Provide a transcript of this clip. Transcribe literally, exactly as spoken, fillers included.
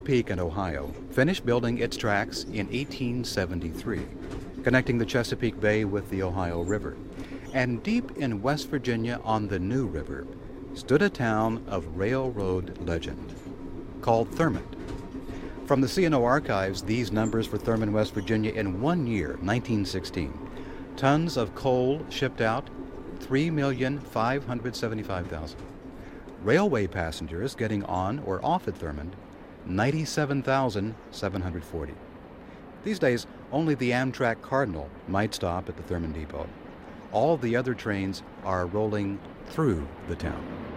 Chesapeake and Ohio finished building its tracks in eighteen seventy-three, connecting the Chesapeake Bay with the Ohio River. And deep in West Virginia on the New River stood a town of railroad legend called Thurmond. From the C and O archives, these numbers for Thurmond, West Virginia in one year, nineteen sixteen. Tons of coal shipped out, three million five hundred seventy-five thousand. Railway passengers getting on or off at Thurmond, ninety-seven thousand seven hundred forty. These days, only the Amtrak Cardinal might stop at the Thurmond Depot. All the other trains are rolling through the town.